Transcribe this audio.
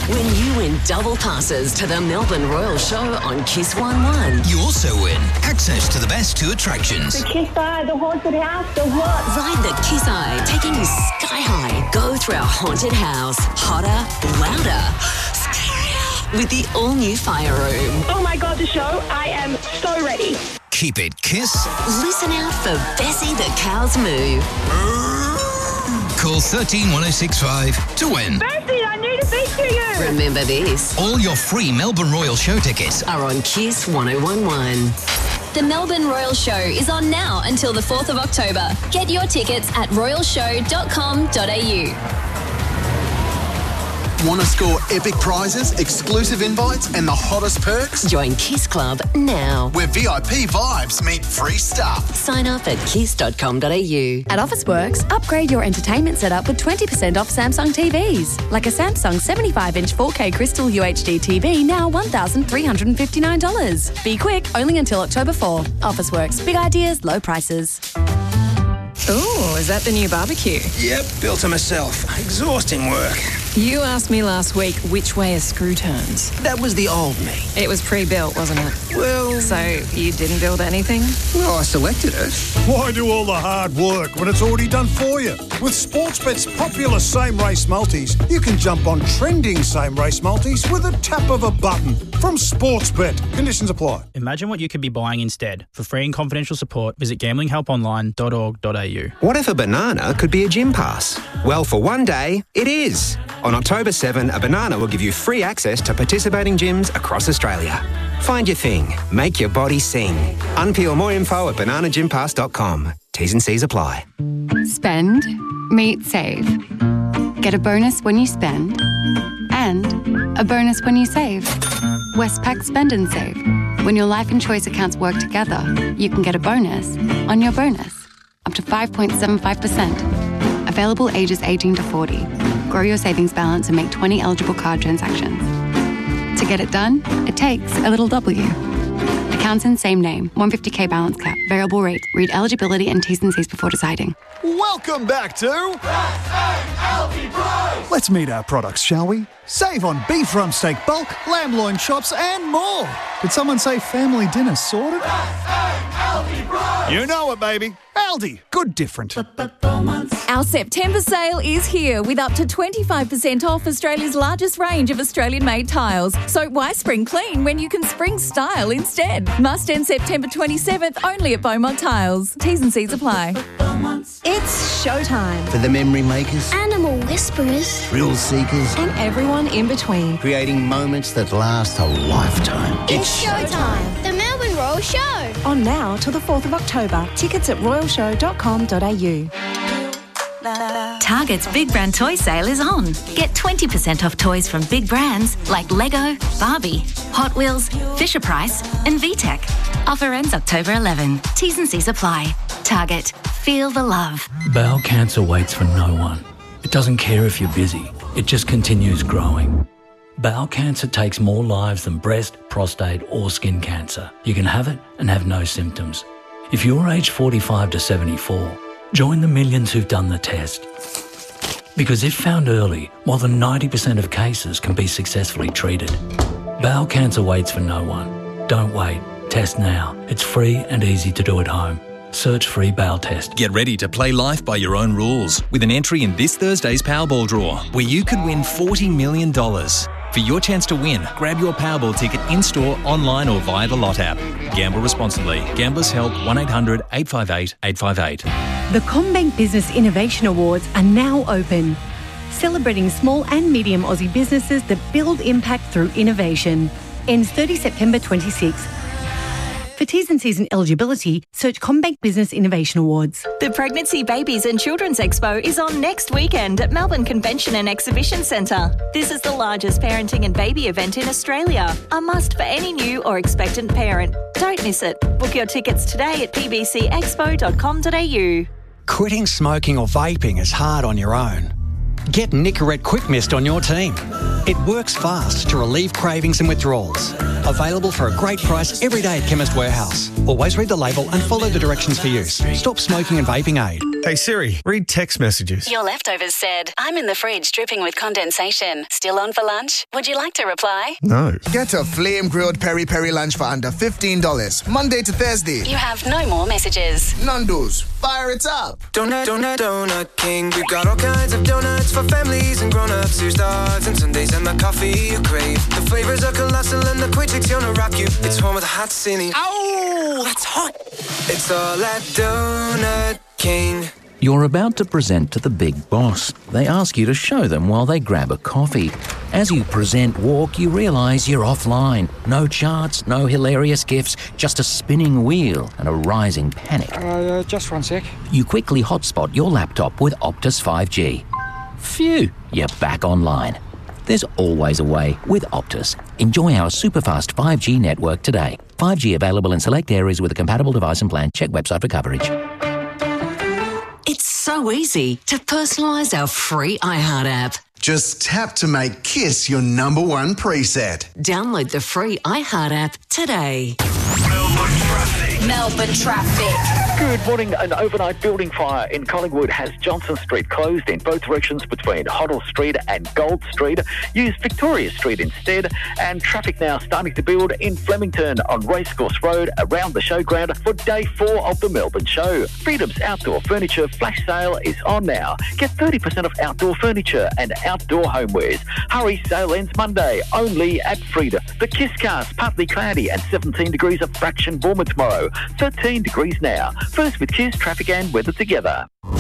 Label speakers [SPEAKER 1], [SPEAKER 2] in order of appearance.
[SPEAKER 1] when you win double passes to the Melbourne Royal Show on Kiss 1-1.
[SPEAKER 2] You also win access to the best 2 attractions.
[SPEAKER 3] The Kiss Eye, the haunted house, the what?
[SPEAKER 1] Ride the Kiss Eye, taking you sky high. Go through our haunted house. Hotter, louder, scarier. With the all-new fire room.
[SPEAKER 3] Oh my God, the show. I am so ready.
[SPEAKER 2] Keep it Kiss.
[SPEAKER 1] Listen out for Bessie the Cow's Moo.
[SPEAKER 2] Call 13 1065 to win.
[SPEAKER 3] Bessie, I need to speak to you.
[SPEAKER 1] Remember this.
[SPEAKER 2] All your free Melbourne Royal Show tickets
[SPEAKER 1] are on Kiss 1011.
[SPEAKER 4] The Melbourne Royal Show is on now until the 4th of October. Get your tickets at royalshow.com.au.
[SPEAKER 5] Want to score epic prizes, exclusive invites and the hottest perks?
[SPEAKER 1] Join Kiss Club now.
[SPEAKER 5] Where VIP vibes meet free stuff.
[SPEAKER 1] Sign up at kiss.com.au.
[SPEAKER 6] At Officeworks, upgrade your entertainment setup with 20% off Samsung TVs. Like a Samsung 75-inch 4K Crystal UHD TV, now $1,359. Be quick, only until October 4. Officeworks, big ideas, low prices.
[SPEAKER 7] Oh, is that the new barbecue?
[SPEAKER 8] Yep, built it myself. Exhausting work.
[SPEAKER 7] You asked me last week which way a screw turns.
[SPEAKER 8] That was the old me.
[SPEAKER 7] It was pre-built, wasn't it?
[SPEAKER 8] Well...
[SPEAKER 7] So you didn't build anything?
[SPEAKER 8] Well, I selected it.
[SPEAKER 9] Why do all the hard work when it's already done for you? With Sportsbet's popular same-race multis, you can jump on trending same-race multis with a tap of a button. From Sportsbet. Conditions apply.
[SPEAKER 10] Imagine what you could be buying instead. For free and confidential support, visit gamblinghelponline.org.au.
[SPEAKER 11] What if a banana could be a gym pass? Well, for one day, it is. On October 7, a banana will give you free access to participating gyms across Australia. Find your thing. Make your body sing. Unpeel more info at bananagympass.com. T's and C's apply.
[SPEAKER 12] Spend, meet, save. Get a bonus when you spend and a bonus when you save. Westpac Spend and Save. When your life and choice accounts work together, you can get a bonus on your bonus. Up to 5.75%. Available ages 18 to 40. Grow your savings balance and make 20 eligible card transactions. To get it done, it takes a little W. Accounts in same name. 150k balance cap. Variable rate. Read eligibility and T's and C's before deciding.
[SPEAKER 13] Welcome back to... Let's meet our products, shall we? Save on beef rump steak bulk, lamb loin chops and more. Did someone say family dinner sorted? You know it, baby. Aldi. Good different.
[SPEAKER 14] Our September sale is here with up to 25% off Australia's largest range of Australian-made tiles. So why spring clean when you can spring style instead? Must end September 27th only at Beaumont Tiles. T's and C's apply.
[SPEAKER 15] It's showtime.
[SPEAKER 16] For the memory makers,
[SPEAKER 15] Animal whisperers,
[SPEAKER 16] thrill seekers,
[SPEAKER 15] and everyone in between.
[SPEAKER 16] Creating moments that last a lifetime.
[SPEAKER 15] It's showtime.
[SPEAKER 17] The Melbourne Royal Show.
[SPEAKER 15] On now till the 4th of October. Tickets at royalshow.com.au.
[SPEAKER 18] Target's Big Brand Toy Sale is on. Get 20% off toys from big brands like Lego, Barbie, Hot Wheels, Fisher-Price and VTech. Offer ends October 11. T's and C's apply. Target. Feel the love.
[SPEAKER 19] Bowel cancer waits for no one. It doesn't care if you're busy. It just continues growing. Bowel cancer takes more lives than breast, prostate or skin cancer. You can have it and have no symptoms. If you're aged 45 to 74, join the millions who've done the test. Because if found early, more than 90% of cases can be successfully treated. Bowel cancer waits for no one. Don't wait. Test now. It's free and easy to do at home. Search free bowel test.
[SPEAKER 20] Get ready to play life by your own rules with an entry in this Thursday's Powerball draw, where you could win $40 million. For your chance to win, grab your Powerball ticket in-store, online or via the Lot app. Gamble responsibly. Gamblers Help 1800 858 858.
[SPEAKER 21] The CommBank Business Innovation Awards are now open, celebrating small and medium Aussie businesses that build impact through innovation. Ends 30 September 26. For T's and C's and eligibility, search CommBank Business Innovation Awards.
[SPEAKER 14] The Pregnancy, Babies and Children's Expo is on next weekend at Melbourne Convention and Exhibition Centre. This is the largest parenting and baby event in Australia. A must for any new or expectant parent. Don't miss it. Book your tickets today at pbcexpo.com.au.
[SPEAKER 22] Quitting smoking or vaping is hard on your own. Get Nicorette Quick Mist on your team.
[SPEAKER 17] It works fast to relieve cravings and withdrawals. Available for a great price every day at Chemist Warehouse. Always read the label and follow the directions for use. Stop smoking and vaping aid.
[SPEAKER 22] Hey Siri, read text messages.
[SPEAKER 1] Your leftovers said, I'm in the fridge dripping with condensation. Still on for lunch? Would you like to reply?
[SPEAKER 22] No.
[SPEAKER 23] Get a flame-grilled peri-peri lunch for under $15, Monday to Thursday.
[SPEAKER 1] You have no more messages.
[SPEAKER 23] Nando's, fire it up.
[SPEAKER 24] Donut King. We've got all kinds of donuts for families and grown-ups. Here's dogs and Sundays and the coffee you crave. The flavors are colossal and the quick chick's gonna rock you. It's home with a hot cine. Ow, that's hot. It's all at Donut King.
[SPEAKER 25] You're about to present to the big boss. They ask you to show them while they grab a coffee. As you present walk, you realise you're offline. No charts, no hilarious gifs, just a spinning wheel and a rising panic.
[SPEAKER 26] Just 1 sec.
[SPEAKER 25] You quickly hotspot your laptop with Optus 5G. Phew, you're back online. There's always a way with Optus. Enjoy our superfast 5G network today. 5G available in select areas with a compatible device and plan. Check website for coverage.
[SPEAKER 1] It's so easy to personalise our free iHeart app.
[SPEAKER 5] Just tap to make Kiss your number one preset.
[SPEAKER 1] Download the free iHeart app today.
[SPEAKER 27] Melbourne traffic.
[SPEAKER 28] Good morning. An overnight building fire in Collingwood has Johnson Street closed in both directions between Hoddle Street and Gold Street. Use Victoria Street instead. And traffic now starting to build in Flemington on Racecourse Road around the showground for day 4 of the Melbourne show. Freedom's outdoor furniture flash sale is on now. Get 30% off outdoor furniture and outdoor homewares. Hurry, sale ends Monday only at Freedom. The Kiss Cast, partly cloudy and 17 degrees, a fraction warmer tomorrow. 13 degrees now. First with Kiss, traffic and weather together.